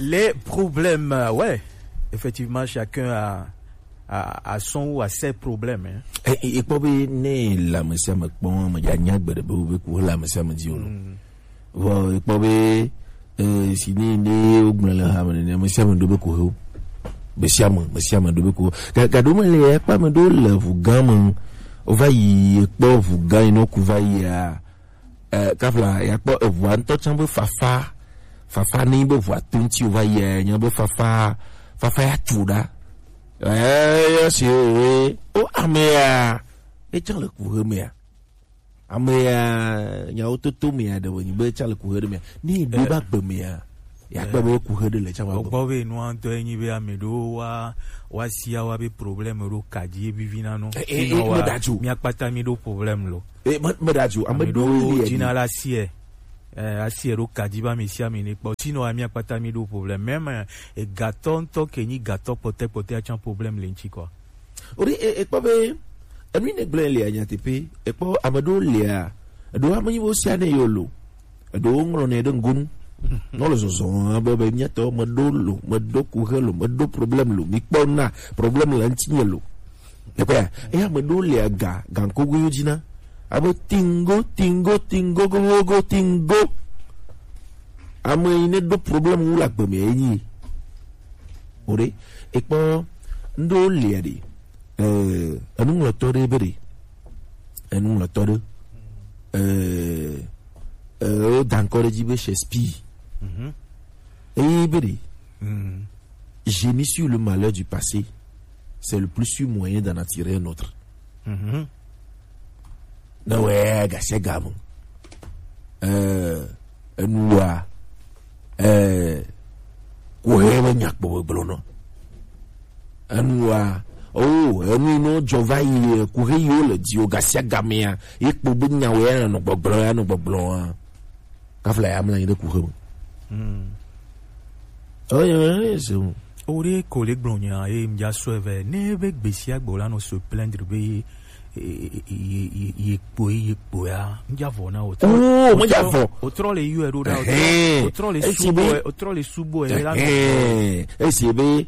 Les problèmes, ouais. Effectivement, chacun a son ou a ses problèmes. Et pas né la monsieur me bon, me gagner de beaucoup la monsieur me dit. Voilà, pas si ni au la hamne, monsieur me dobe ko. Monsieur me dobe ko. Gado me le pas me do le vous gamin. On va y pas vous gagner no kuvaï kafla ya pas voir en tout chambre fafa ni be voir tunti va y nya be fafa ya tuda si o amea e chale ku mea amea nya ototo mea de woni be chale ku mea ni do ba gbe mea ya gbe be ku de le chawa gbo we no anto enyi be amedo wa sia wa be problème ro kaji bi vina no mi akpata mi do problème lo me daju amedo li jina la sie asiero kadiba mesia mene po sino amia pata mi do problème même et gâteau to kenyi gâteau pote a problème lenchi quoi ori e pa be ami ne gble le anya tepe e po amado le a do amani bo sia ne yolo do ngro ne do ngun no lo so ba be nya to modolo modo ku helo modo problème lo mi po na problème lenchi nyelo e pa e amado le aga ganko go yojina abo tingo go tingo amo ine do problem wula gbeme eyi ore epo ndo liadi anu lo tore bere anu lo tore o d'encore jibe Shakespeare bere génie sur le malheur du passé, c'est le plus sûr moyen d'en attirer un autre. No way, gasé gamu. Noua. Koué, nyak bo blono. Noua. Oh, no jovai koué yo le dio gasé gamia. Ik bo bin nyawe no boblon. Kafla amla ide koué. Oh, c'est bon. Ore collègue blonia et m'ja soueve ne be besia bolano se plaindre be Yekboya, Njavona, Otro le Uero, Otro le Subo, et c'est bé,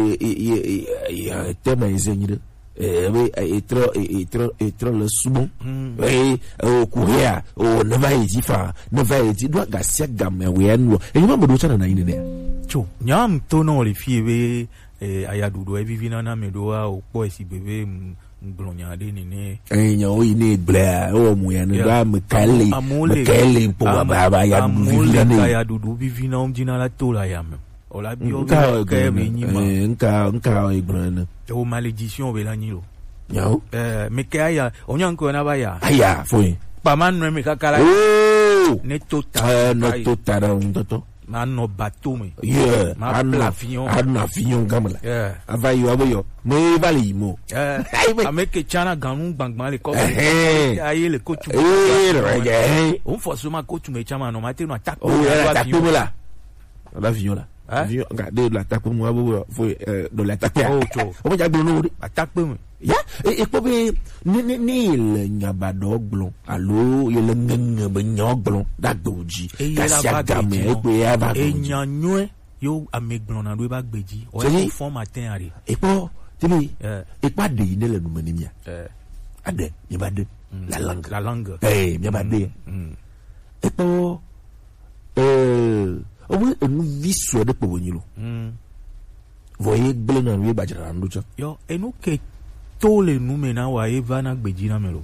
thème et trop le Subo, au Korea, au Navaïdifa, doit gasser gamme, et you remember what's an idea. Cho, Yam tono le fieve, Ayadudo, Vivina Medoa, ou Poesi bébé. Glonyade nene nyo ine bla o muyane ba mekale po baba ya dudu bivina omjina la tola yam ola bio ka menyima nka ibrana o malédiction be la nyilo nyo mekaya onyanko na baya aya foi pa man me kakala ne tota ndoto Mano bateau me. Yeah. Avion gamla. Yeah. Avayo. Me bali mo. Ameke chana ganu bangma le ko. Aye le coach. On forcément coach me chama no mate no attaque. Là. L'avion là. Avion regardez l'attaque moi faut de l'attaque. On va dire no attaque me. Ya e ko be ni le nyabado glon allo ye le ngbe nyoglon dadoji kasia game e pe ya ba e nyanwe yo ameglon na do ba gbeji o e fon matin ari e po tibi e pa de ne le numanimia ade ye ba de la langue me ba de e po o we enu viso de po wonyilo voye gbele na we ba jara ndo cha yo enu ke tous les noumena wa evana gbejina melo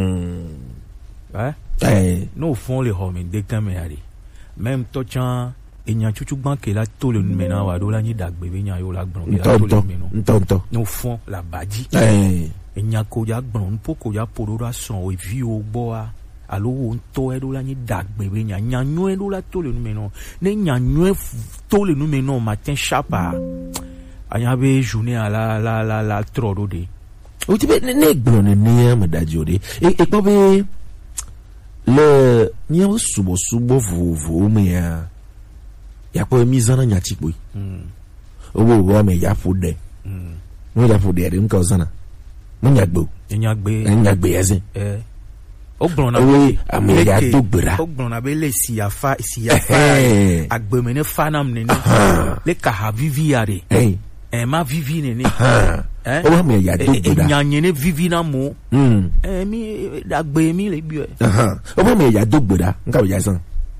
no font les hommes de caméra même tochan enya chuchu banque là tous les noumena wa do la ni dagbe be nya yo la gbon no font la badi enya ko ya gbon poko ya porora son o vi o boa alo on to e do la ni dagbe be nya nyanyo e do la tous les noumena ne nyanyo tous les noumena matin chapa anya be journée à la trodo de o ti be ne glone ni amadajode e ko be le ni o subo vuvu me ya ko mi zana nya chikbo o wo me ya fode mo ya fode de nka zana mo nya gbo nya gbe yazin o gbɔna be ameya do gbera o gbɔna be le siafa agbemene fanam nene le kaha vivi yare ma vivi nene o ameya do gbera nyanyene vivi na mo mi dagbe mi le bi o ameya do gbera nka be jasan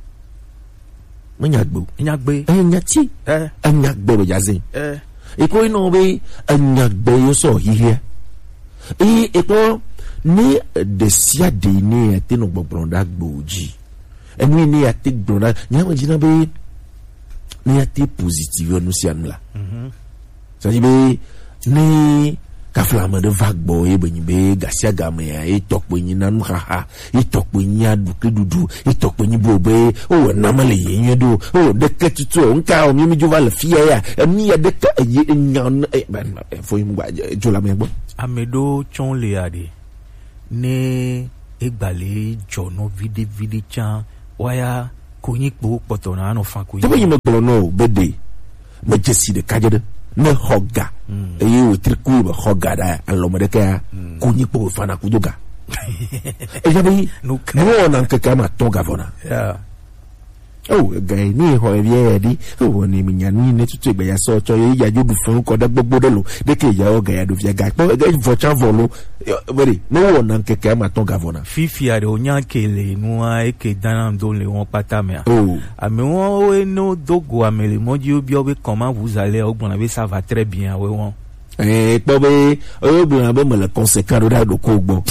nyagbo nyati nyagbo be jasan iko ino be nyagbo yo so hihe iko ni de sia de ni ate no gbonda gboji enu ni ate gbonda nyama jina be ni ate positive no sia nla so be ni ka flama de vagbo e benyi be gasia game ya e tokpo yin na ha e tokpo yin adu kedudu e tokpo yin bobe o na male yin do o de ketutu o nka o mi juva le fia ya mi ya de ka ye nyan e fo yin gba jola me gbo amedo chon le ade ne egbale jono vidi chan waya konyi po poto na no fa konyi tebe yimo gbolo no bede me jesi de kajede ne hoga eyi o triku be hoga da alomede ka konyi po fa na kudoga e jabe no na nkeka ma tonga vona oh guy ni ho e di o ni minya ni ne tutu egbe ya so cho ye ya jodu fun ko da gbogbo de lo de ke ya o ga ya do fi ga po ga vocha volo very no na nkeka ma tonga vona fifi are onya kele nu a ke dana ndo le won pata me ame won we no dogo amele moji obi obi comment vous allez ogbona be ça va très bien we won po be ogbona be me le conséquent da do ko gbo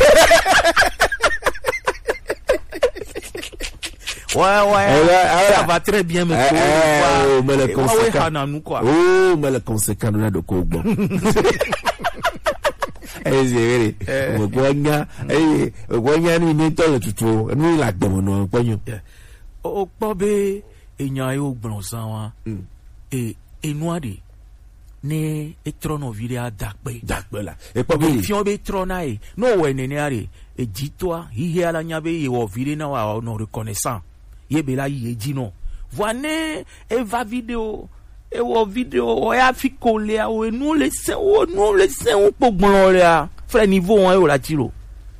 ça va très bien, mais le conséquent de la de Kobo. Gwanya ni ni tole tutu ni la gbomo no kwanyo o pobe enya yo gbonsan wa enuade ne etrono vire adakpe la e pobe fi obe trona no we nene are ejitoa hihe ala nyabe ye wo vire na wa no reconnaissant ye bela ye jino voine eva video e wo video o ya fi kole a o nu le sen o pogbon re a frère niveau on e la tiro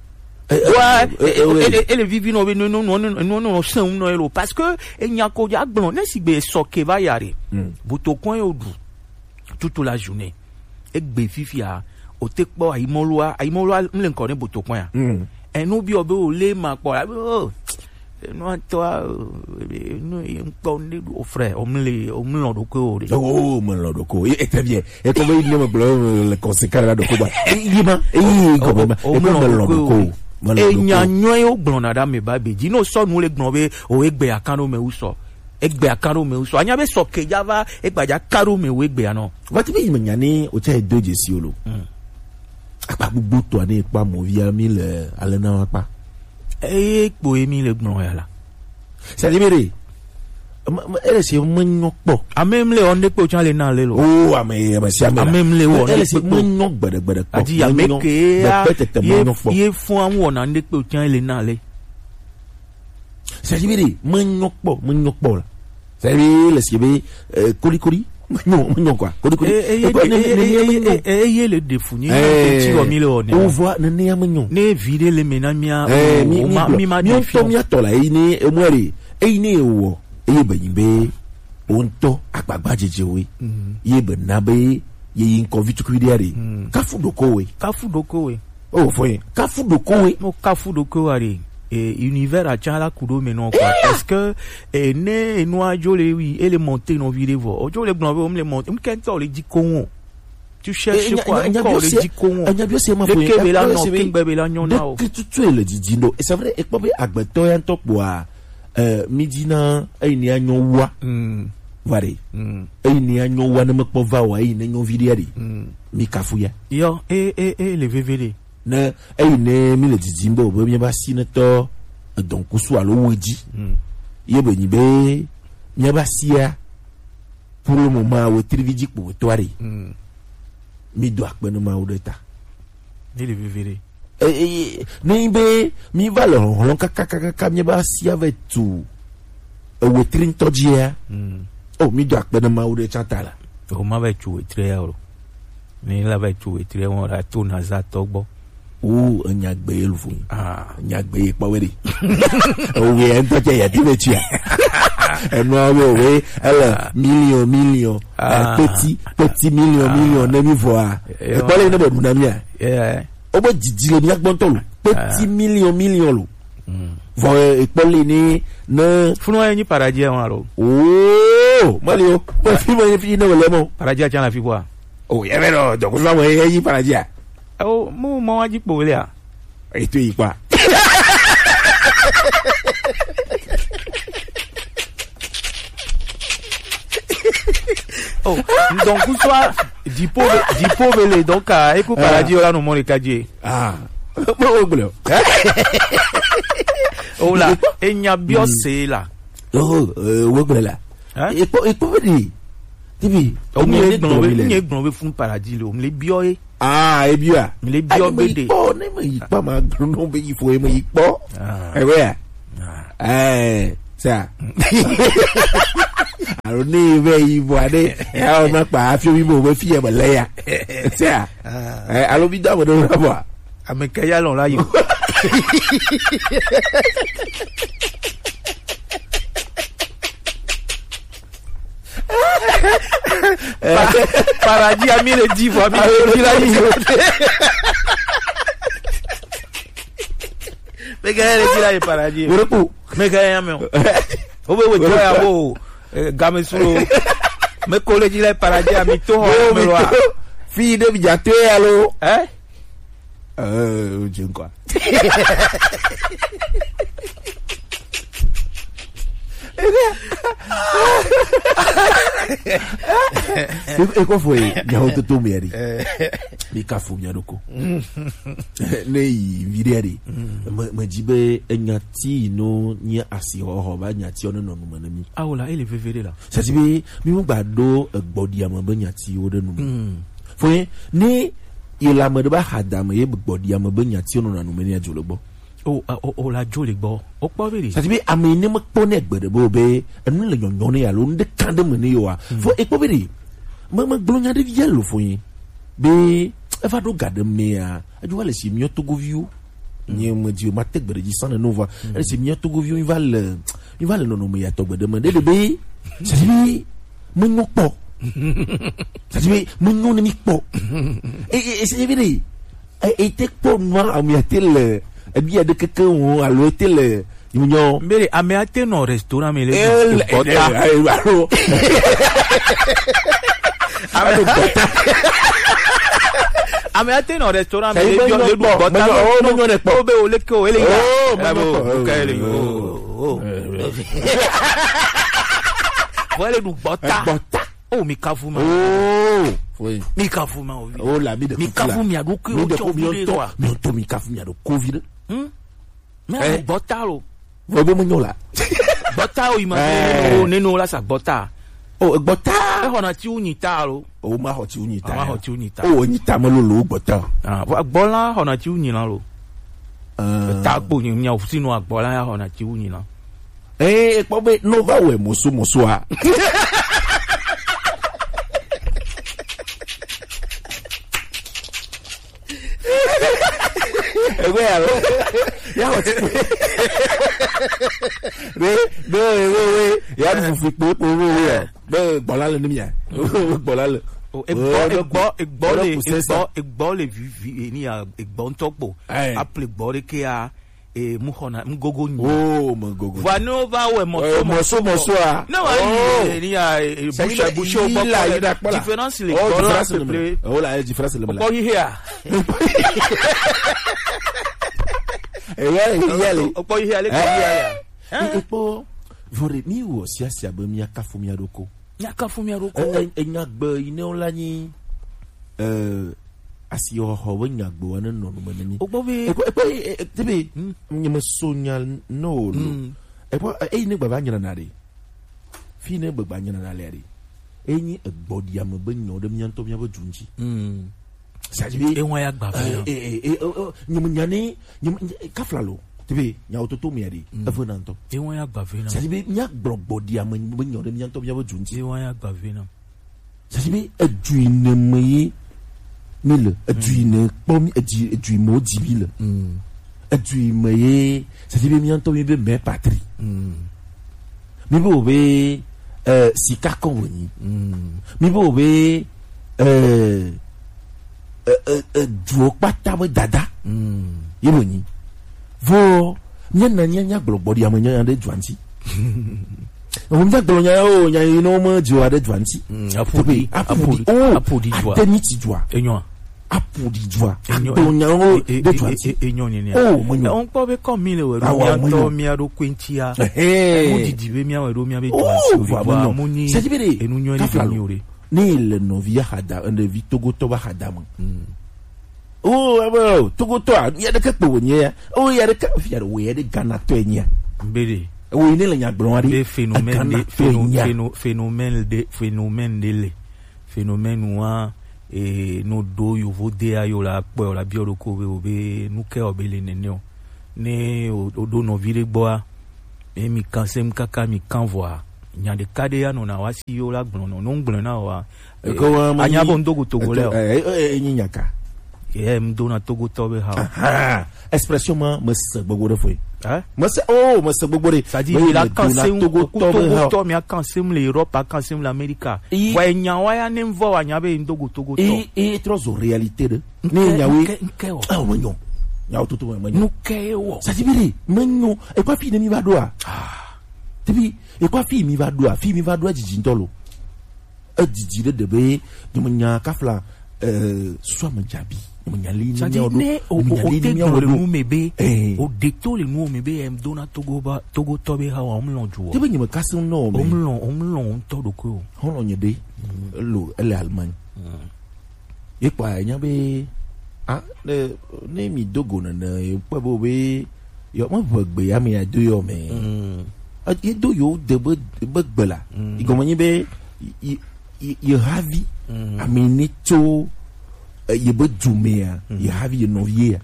le vivi no no sen no elo parce que enya ko ja gbon ne sigbe soke va yare butokon e odu toute la journée egbe fifi a o te po aimolua mle nko ne butokon ya enu bi obe o le ma po no toi no nko ne o frère o mle odoko o me l'odoko et très bien et comme il me bleu le conséquent là de Koba yima o me l'odoko enyanyo e ogbon na da me ba beji no so nu le gbon be o egbe akano me uso anya be so ke java egbaja karo me we egbe ano wati be yima nyane o che doje si olo apa gbogbo to ani pa mo via mi le alena pa po emi le gbon ya la ça libéré elle c'est mon po amem le on de po chan le na le lo amem le wo elle c'est mon gbede adi ya meke ye fun awon na de po chan le na le ça libéré mon po la ça libéré c'est be kolikoli non quoi kolikoli ye le defunye ti o mi le o ne on voit ne ya mignon ne vide le menamia mi ma de fi mi to la ni emwere ni ewo eye benyibe onto agbagba jejewe ye benabe ye nko vitukwidere kafudoko we oh foi kafudoko are univers a chala kudo menon quoi parce que ne noajo le oui et le monter non vidéo ojo le gbon on le monter mkento le dikonwo tu cherches quoi encore le dikonwo le kebela non kingbebela nyona o tu le didino et c'est vrai et pas agbeto yan to boa midina ni anyowa vare ni anyowa na mekpova wa ni nyo vidéo mi kafuya yo le VVD ne ne mi le dizimbo bo mi ba sinato donc so alo wodi ye beni be mi ba sia pour le moment o trividi po toari mi do akpenu ma odeta ni le vivere ne be mi va le ron kaka mi ba sia ve tu o trin tojia o mi do akpenu ma odeta tala o ma va tu €3 ni la va tu €3 on ra to na za togbo o nyagbe elfu nyagbe paweri o we ento ya divetia eno we ala million petit million na mi voa e pole ne bodu na mi a o bo jijile mi agbon tolu petit million lo vo e pole ni na funu ayi paraji won ro malio mo fi na wele mo paraji cha na fi bo ye vero do ko mo yi paraji mo waji po le a eto yi pa donc soit di pauvre donc eko paraji ora no mo le kaje mo gblo la enya biose la wo gblo la eko di tibi o mi gbon we fún paraji le o mi le bioye ebia mi le bio bede o ne mo yi pa ma no be yi fo e mo yi po ewe sa aro ni be yi bo ade ya o ma pa afi wi bo fi e bele ya sa alo bi da mo do ra bo ameke ya lon la yo paraji a mi le di fo mi le la yo mega le di la paraji mega ya me o we jo ya wo game suro me ko le di la paraji a mi to ho me lo a fi de bi jate alo o je nko eko foi ya o to meri mi ka fu mi adoko nei videri ma jibe enyati no nya asi ho ba nyati ono no ma na mi awola ele vevere la sa jibe mi mu gbado egbodi ama ba nyati o de no foi ni ila ma de ba hadam ye gbodi ama ba nyati ono na no me ni ajologbo o la jole gbo o po bere sa tibi amini mo po ne gbede bo be enu le yonyon ne ya lo nde kande mo ne yo wa fo e po bere ma glonya de yellow fo yin be e fa do gade me ya aju wale si mi to go view ni mo di ma tek gbede ji san no va e si mi to go view il va le no me ya to gbede me de be sa tibi mo no po sa tibi mo no ne mi po e se bere e tek po no am ya tel bien de quelqu'un ou à l'hôtel union mais à me no restaurant mais les a me ate no restaurant mais les le bota no ne po be o le ko ele ya voilà du bota oh mi kafu ma oui mi kafu ma oh la mi de mi kafu mi adoku o to mi to mi kafu mi adoku covid mais bota lo vo bo mo nyola bota o ima nínú la sa bota bota e hona ti unyita lo o ma ho ti unyita ma ho ti unyita o unyita mo lo bota agbola hona ti unyina lo ta gbo yin nya sínú agbola ya hona ti unyina po be no va we moso a ya o ti we ya du fi po we be gbola le ni ya gbola le egbo le vi ni a egbo ntokpo apple gbo re ke a mu hona mgogo ni mo gogo va no va we moso a no ni a busho bo difference le oh la différence le ko here opo here le epo vore mi wo siasia ba mi akafu mi adoko enya gbe ine olanyi asi ho we nyagbo wana no no manani opo tebe nyema sonya no epo ni baba nyina nare fi ne baba nyina nare enyi egbodi am be nyo de mianto mi abojunji sajibi enwa ya gba nyema nyane kaflalo tebe nya ototo mi ade efonanto enwa ya gba vena sajibi nya gbogbodi am be nyo de mianto mi abojunji enwa ya gba vena sajibi ejuine meyi 1000 du ne pomi du mo 10000 du me ça dit bien to mi be me patrie mi bo be sika konvoni mi bo be duo pata we dada yeboni vo nya globodi amanya de dwanti on va dans il y a une homme du à de dwanti apodi joie teniti joie enyo apodi joie donyo de dwanti enyo ni on peut comme 1000 euros to mi ado quintia mo didibe mi awo mi abe dwanti mo ni enu nyo ni ore ni le novia hada un de vitogo to ba hada mo abo togo to ya de ka po nya ya de ka ya de Ghana to nya mbere oui ne la blonde des phénomènes wa et no do yo vode ayo la po la bioro ko be nu ke obele nenio ne odo no vire boa e mi kansem kaka mi kanvoa nya de kade ya no na wasi yo la gbon no ngbon na wa anya bo ndogo togole nyaka mdona togo tobe ha expression me se bogo de foi me se bogo de ça dit il a cansé togo to mi a cansé l'Europe a cansé l'Amérique wa nya wa ya nem vo wa nya be ndogo togo to et trop réalité de ne nya we manyo nya to manyo nu ke wo ça dit bien manyo e kwa fi mi va doa tibi e kwa fi mi va doa jiji ntolo jiji de be nya kafla soit manjabi ça dit ne o nous mebe o deto le nous mebe em dona togo tobe ha wa omlon juo te benyi makaso no me omlon to do ko hono nyede lo ele Allemagne e pa nya be ne mi dogo na e pa bo be yo mo gbegbe ya mi ado yo me e do yo de begbela i gomanyi be you havi aminito ye be djumea ye havi ye novie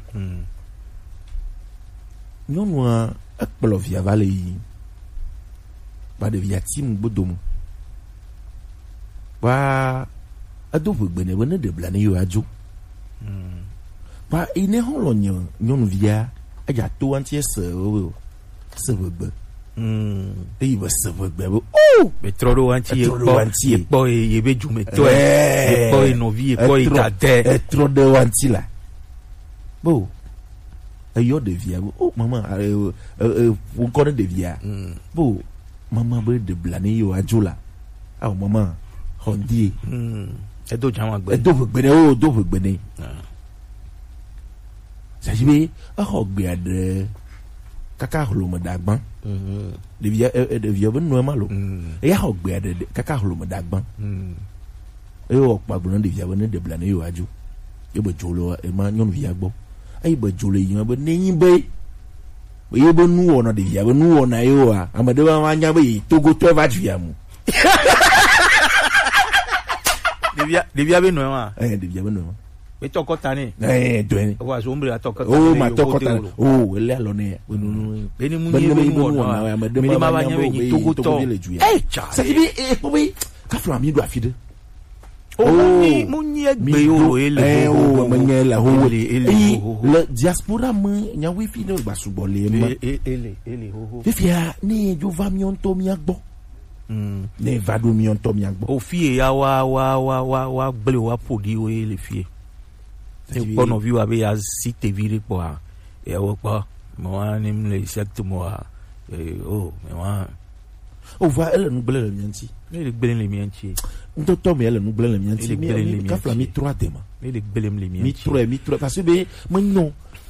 nyonwa akplovia vale yi ba de viatim bodomu ba ado gbene bone de blane yo ajo ba ine holo nyonu via aja to antie se gbegbe e ba se gbegbe be troro anti e po e be jume to e po e novie e po e kate tro de wanti la bo yo de via mama on connaît de via bo mama be de blane yo ajola mama hondi e do jama gbe do gbene ça jibe gbe ade kaka holo modagban de via ben no malo e ya gbe ade kaka holo modagban e o pa gbon de via ben de blane yo aju e be jolo e ma nyon via gbo ai be jolo yin be neyin be e be nu ona de via be nu ona yo amade ba anya be togo to va via mu de via be no ma de via be no e tokota ni doeni wa so mbre atokota ma tokota ele alone beni munye be no na me ma ba nya be togo to cha ça dit e po be ka flo ami do afide munye gbe yo ele munye la ho le diaspora me nya wi fi no gba subo le ma ele ho fifia ni jo va mi on to mi agbo ne va do mi on to mi agbo o fie ya wa gble wa podi o ele fie e pono viu abe ya site vire po a e o pa mo anim le secte mo a me wa o va ele nu gble le mianti ele gble le mianti ndo to me ele nu gble le mianti mi ka fla mi 3 tema ele gble le mianti mi 3 parce que be menno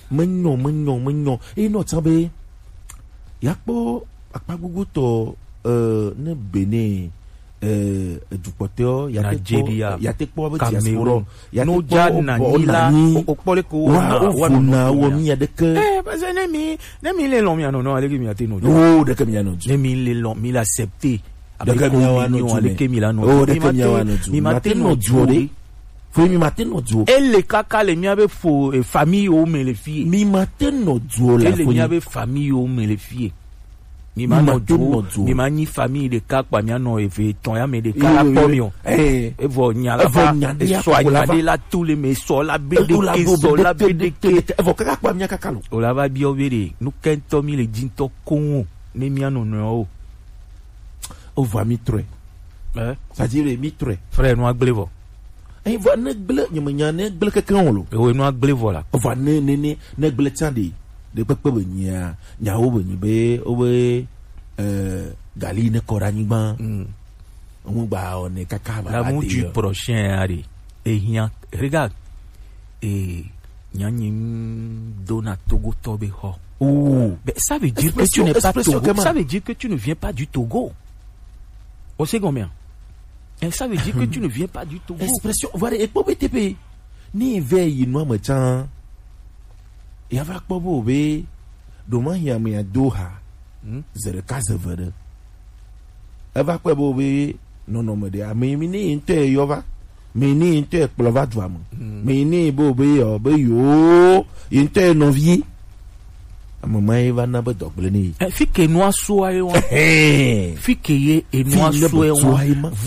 e no tabe yakpo akpa gugu to ne Benin dupoteo ya te po be diaspora ya no jana nila o pole ko na wo mi ya de ke parce ne mi le long mi no ale ke mi ate no de ke mi no ne mi le long mi l'accepter avec ko ale ke mi la no mi mate no jode fo mi mate no jo ele kaka le mi ave fo famille o me le fie mi mate no jo la ele mi ave famille o me le fie ni ma no jo ni ma ni famille de ka kwa mi no eve ton ya me de ka la pomio evo nya la fa so anya de la tous les mais so la bede ke so la bede ke evo ka kwa mi ka kalo o la va bi obere nu kento mi le jinto kon ne mi no no o va mi tre ça dire mi tre frère no agblevo e va ne gle ni nya ne gle ka kan lo e no agblevo la o va ne gle tande de pepe be nya wo be ni be o be gali ne korani ba on ba on e kaka ba la mu du prochain ari et regarde et nyanyim dona Togo tobe ho mais ça veut dire que tu n'es pas Togo, ça veut dire que tu ne viens pas du Togo. On sait combien? Et ça veut dire que tu ne viens pas du Togo. Expression voilà et pour BTP ni veille no ma chan et avec bobo be doma ya me doha zere kasevere eva kwa bobo no me de me ni inte yova me ni inte plova dwam me ni bobo yo be yo inte novie maman eva na be dogle ni fi ke no aso ayo fi ke ye e no aso e